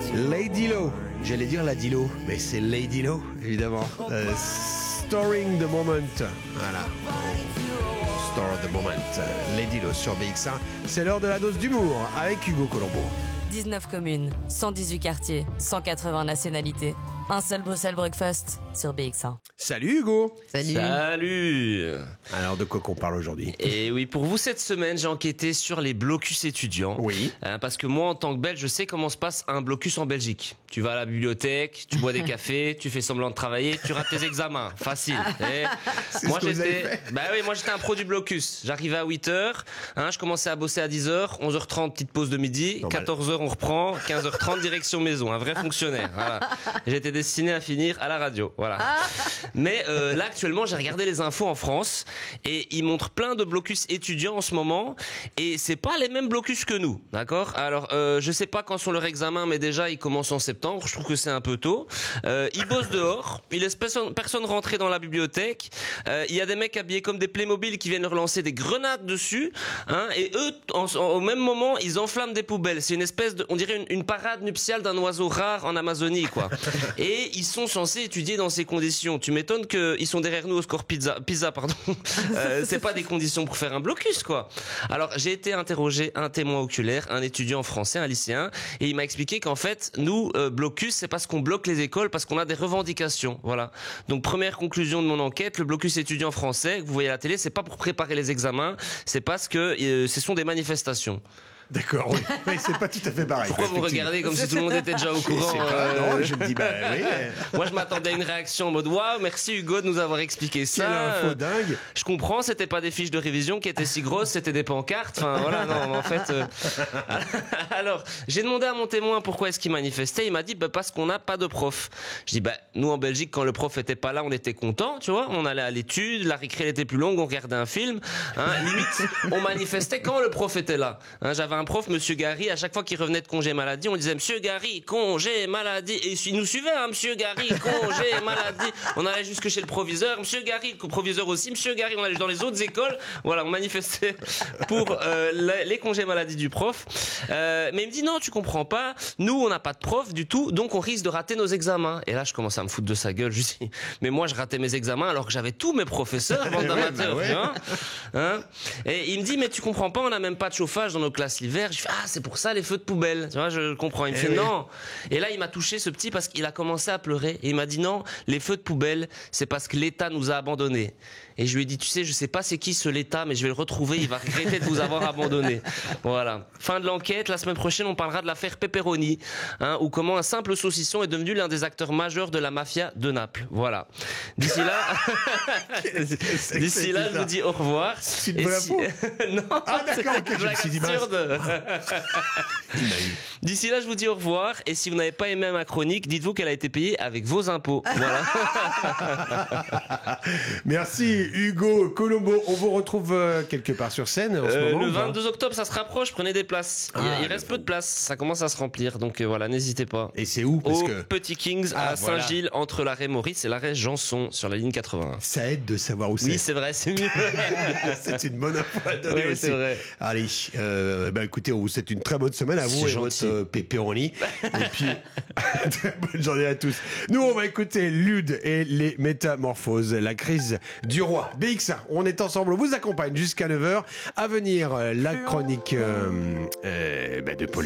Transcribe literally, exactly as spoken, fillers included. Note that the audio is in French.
Lady Low, j'allais dire Lady Low, mais c'est Lady Low, évidemment. Euh, Storing the Moment, voilà. Store the Moment, Lady Low sur B X un. C'est l'heure de la dose d'humour avec Hugo Colombo. dix-neuf communes, cent dix-huit quartiers, cent quatre-vingts nationalités. Un seul Bruxelles Breakfast sur B X un. Salut Hugo. Salut. Salut. Alors de quoi qu'on parle aujourd'hui? Et oui, pour vous cette semaine, j'ai enquêté sur les blocus étudiants. Oui. Hein, parce que moi, en tant que Belge, je sais comment se passe un blocus en Belgique. Tu vas à la bibliothèque, tu bois des cafés, tu fais semblant de travailler, tu rates tes examens. Facile. Et moi, ce que vous avez j'étais, fait. bah oui, moi j'étais un pro du blocus. J'arrivais à huit heures, hein, je commençais à bosser à dix heures, onze heures trente, petite pause de midi, Normal. quatorze heures on reprend, quinze heures trente direction maison, un vrai fonctionnaire. Voilà. J'étais destiné à finir à la radio. Voilà. Mais euh, là actuellement, j'ai regardé les infos en France et ils montrent plein de blocus étudiants en ce moment et c'est pas les mêmes blocus que nous, d'accord? Alors euh, je sais pas quand sont leurs examens, mais déjà ils commencent en septembre. Je trouve que c'est un peu tôt. Euh, ils bossent dehors, ils laissent personne, personne rentrer dans la bibliothèque. Euh, Il y a des mecs habillés comme des Playmobil qui viennent leur lancer des grenades dessus, hein, et eux en, en- au même moment ils enflamment des poubelles. C'est une espèce de, on dirait une, une parade nuptiale d'un oiseau rare en Amazonie, quoi. Et ils sont censés étudier dans ces conditions. Tu m'étonnes qu'ils sont derrière nous au score pizza, pizza pardon. Euh, c'est pas des conditions pour faire un blocus, quoi. Alors j'ai été interroger un témoin oculaire, un étudiant français, un lycéen, et il m'a expliqué qu'en fait nous euh, blocus c'est parce qu'on bloque les écoles parce qu'on a des revendications. Voilà. Donc première conclusion de mon enquête, le blocus étudiant français que vous voyez à la télé, c'est pas pour préparer les examens, c'est parce que euh, ce sont des manifestations. D'accord, oui. Oui, c'est pas tout à fait pareil. Pourquoi vous effectivement. regardez comme si tout le monde était déjà au Je courant sais pas, euh, non, je me dis, bah oui. Moi, je m'attendais à une réaction en mode waouh, merci Hugo de nous avoir expliqué ça. Quelle info dingue. Je comprends, c'était pas des fiches de révision qui étaient si grosses, c'était des pancartes. Enfin voilà, non, mais en fait. euh, Alors, j'ai demandé à mon témoin pourquoi est-ce qu'il manifestait. Il m'a dit bah, parce qu'on n'a pas de prof. Je dis bah nous en Belgique, quand le prof était pas là, on était content, tu vois. On allait à l'étude, la récré elle était plus longue, on regardait un film. Hein, limite, on manifestait quand le prof était là. Hein, j'avais un prof, Monsieur Gary. À chaque fois qu'il revenait de congé maladie, on disait Monsieur Gary, congé maladie. Et il nous suivait, hein, Monsieur Gary, congé maladie. On allait jusque chez le proviseur, Monsieur Gary, le proviseur aussi, Monsieur Gary. On allait dans les autres écoles. Voilà, on manifestait pour euh, les, les congés maladie du prof. Euh, mais il me dit non, tu comprends pas. Nous, on n'a pas de prof du tout, donc on risque de rater nos examens. Et là, je commence à me foutre de sa gueule. Je dis, mais moi, je ratais mes examens alors que j'avais tous mes professeurs, bande d'amateurs, bah ouais. tu vois. Hein. Et il me dit, mais tu comprends pas, on n'a même pas de chauffage dans nos classes l'hiver. Je fais, ah, c'est pour ça les feux de poubelle. Tu vois, je comprends. Il me Eh fait oui. non. Et là, il m'a touché ce petit parce qu'il a commencé à pleurer. Et il m'a dit non, les feux de poubelle, c'est parce que l'État nous a abandonnés. Et je lui ai dit, tu sais, je sais pas c'est qui ce l'État, mais je vais le retrouver. Il va regretter de vous avoir abandonné. Voilà. Fin de l'enquête. La semaine prochaine, on parlera de l'affaire Pepperoni, hein, ou comment un simple saucisson est devenu l'un des acteurs majeurs de la mafia de Naples. Voilà. D'ici là, d'ici là, je vous dis au revoir. C'est une Et bonne si- info. Non. Ah, d'accord, ok, c'est je me suis dit, mince. absurde. Il m'a eu. D'ici là, je vous dis au revoir. Et si vous n'avez pas aimé ma chronique, dites-vous qu'elle a été payée avec vos impôts. Voilà. Merci Hugo Colombo. On vous retrouve euh, quelque part sur scène en ce Euh, moment. le ou pas vingt-deux octobre, ça se rapproche. Prenez des places. Il, Ah, il reste le peu de places. Ça commence à se remplir. Donc euh, voilà, n'hésitez pas. Et c'est où parce Au que Petit Kings Ah, à voilà. Saint-Gilles, entre l'arrêt Maurice et l'arrêt Janson, sur la ligne quatre-vingt-un. ça aide de savoir où Oui, c'est. c'est vrai, c'est mieux. C'est une bonne info à donner Oui, aussi. c'est vrai. Allez, euh, bah écoutez, on vous souhaite une très bonne semaine à vous C'est et gentil. votre euh, pepperoni. Et puis, très bonne journée à tous. Nous, on va écouter Lude et les métamorphoses, la crise du roi. B X un, on est ensemble, on vous accompagne jusqu'à neuf heures. À venir, euh, la chronique euh, euh, bah, de Paul.